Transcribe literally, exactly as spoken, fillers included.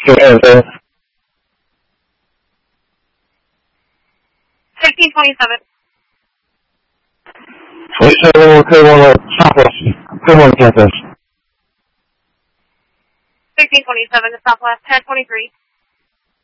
Atlanta. fifteen twenty-seven. twenty-seven, clear one at Southwest. Clear one campus. sixteen twenty-seven to Southwest, ten twenty-three.